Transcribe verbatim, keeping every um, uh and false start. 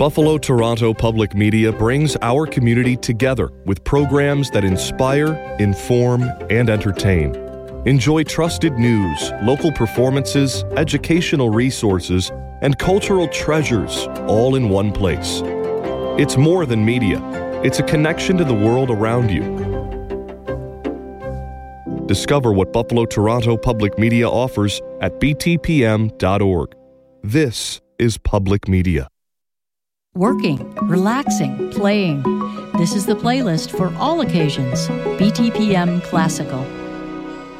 Buffalo Toronto Public Media brings our community together with programs that inspire, inform, and entertain. Enjoy trusted news, local performances, educational resources, and cultural treasures all in one place. It's more than media. It's a connection to the world around you. Discover what Buffalo Toronto Public Media offers at b t p m dot org. This is public media. Working, relaxing, playing. This is the playlist for all occasions. B T P M Classical.